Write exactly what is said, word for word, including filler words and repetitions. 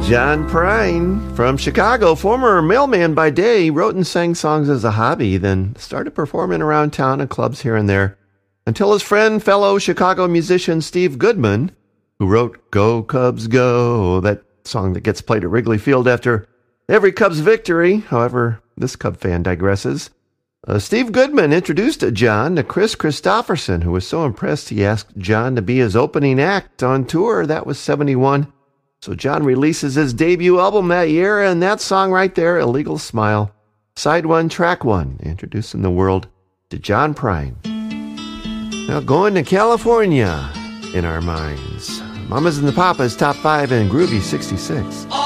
John Prine from Chicago, former mailman by day, wrote and sang songs as a hobby, then started performing around town in clubs here and there, until his friend, fellow Chicago musician Steve Goodman, who wrote Go Cubs Go, that song that gets played at Wrigley Field after every Cubs victory. However, this Cub fan digresses. Uh, Steve Goodman introduced John to Chris Christopherson, who was so impressed he asked John to be his opening act on tour. That was seventy-one. So John releases his debut album that year, and that song right there, Illegal Smile, side one, track one, introducing the world to John Prine. Now going to California in our minds. Mamas and the Papas, top five in Groovy sixty-six.